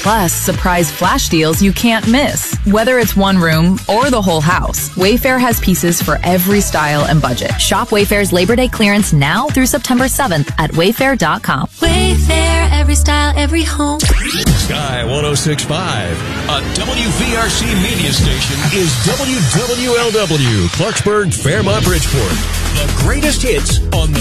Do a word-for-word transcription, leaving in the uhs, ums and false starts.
Plus, surprise flash deals you can't miss. Whether it's one room or the whole house, Wayfair has pieces for every style and budget. Shop Wayfair's Labor Day clearance now through September seventh at wayfair dot com. Wayfair, every style, every home. Sky one oh six point five, a W V R C media station, is W W L W, Clarksburg, Fairmont, Bridgeport. The greatest hits on the